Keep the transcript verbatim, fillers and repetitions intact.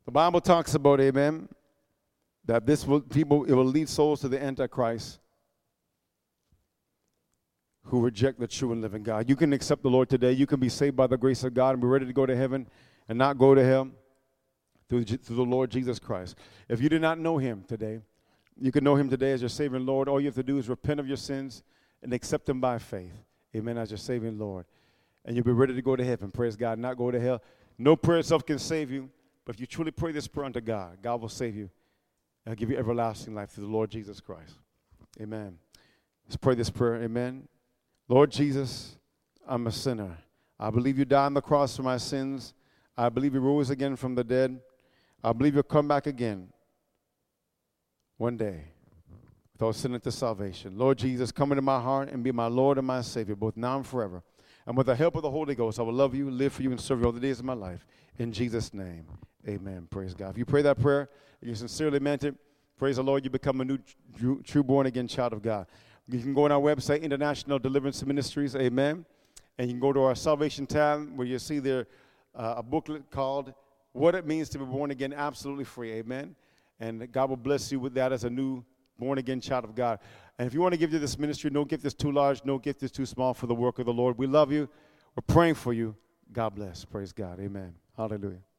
The Bible talks about, amen, that this will, people, it will lead souls to the Antichrist who reject the true and living God. You can accept the Lord today. You can be saved by the grace of God and be ready to go to heaven and not go to hell through, through the Lord Jesus Christ. If you did not know him today, you can know him today as your Savior and Lord. All you have to do is repent of your sins and accept him by faith, amen, as your Savior and Lord. And you'll be ready to go to heaven, praise God, not go to hell. No prayer itself can save you, but if you truly pray this prayer unto God, God will save you and give you everlasting life through the Lord Jesus Christ. Amen. Let's pray this prayer, amen. Lord Jesus, I'm a sinner. I believe you died on the cross for my sins. I believe you rose again from the dead. I believe you'll come back again one day without sin into salvation. Lord Jesus, come into my heart and be my Lord and my Savior, both now and forever. And with the help of the Holy Ghost, I will love you, live for you, and serve you all the days of my life. In Jesus' name, amen. Praise God. If you pray that prayer and you sincerely meant it, praise the Lord, you become a new, true, true born-again child of God. You can go on our website, International Deliverance Ministries, amen. And you can go to our Salvation tab where you'll see there uh, a booklet called What It Means to Be Born Again, absolutely free, amen. And God will bless you with that as a new born-again child of God. And if you want to give to this ministry, no gift is too large, no gift is too small for the work of the Lord. We love you. We're praying for you. God bless. Praise God. Amen. Hallelujah.